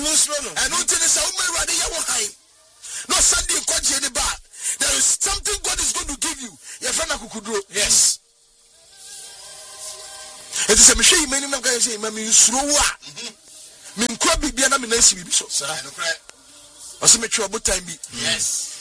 And until the Samuel Radia Wahai. No Sunday coach any bar. There is something God is going to give you. Your friend Kukudro. Yes. It is a machine many men can say, Mammy, you slow. Min Krabi be an amazing. So, sir, I know. I see me trouble time. Yes.